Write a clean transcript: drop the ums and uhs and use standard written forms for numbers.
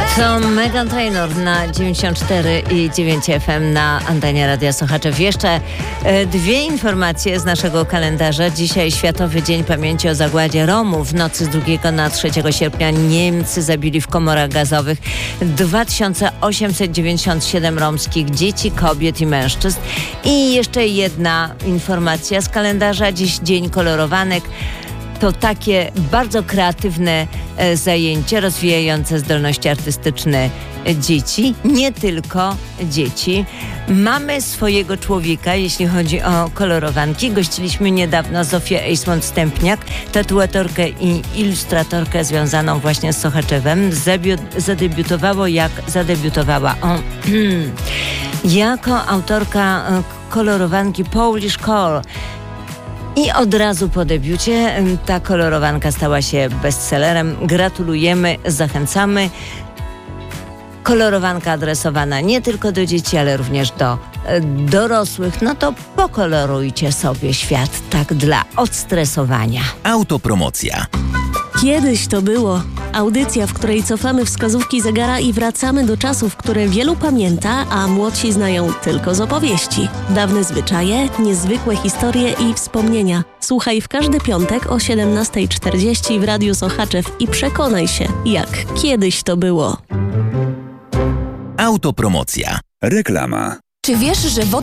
To Meghan Trainor na 94,9 FM na antenie Radia Sochaczew. Jeszcze dwie informacje z naszego kalendarza. Dzisiaj Światowy Dzień Pamięci o Zagładzie Romów. W nocy z 2 na 3 sierpnia Niemcy zabili w komorach gazowych 2897 romskich dzieci, kobiet i mężczyzn. I jeszcze jedna informacja z kalendarza. Dziś Dzień Kolorowanek. To takie bardzo kreatywne zajęcie rozwijające zdolności artystyczne dzieci, nie tylko dzieci. Mamy swojego człowieka, jeśli chodzi o kolorowanki. Gościliśmy niedawno Zofię Eismont-Stępniak, tatuatorkę i ilustratorkę związaną właśnie z Sochaczewem. Zadebiutowała jako autorka kolorowanki Polish Call. I od razu po debiucie ta kolorowanka stała się bestsellerem. Gratulujemy, zachęcamy. Kolorowanka adresowana nie tylko do dzieci, ale również do dorosłych. No to pokolorujcie sobie świat tak dla odstresowania. Autopromocja. Kiedyś to było. Audycja, w której cofamy wskazówki zegara i wracamy do czasów, które wielu pamięta, a młodsi znają tylko z opowieści. Dawne zwyczaje, niezwykłe historie i wspomnienia. Słuchaj w każdy piątek o 17:40 w Radiu Sochaczew i przekonaj się, jak kiedyś to było. Autopromocja. Reklama. Czy wiesz, że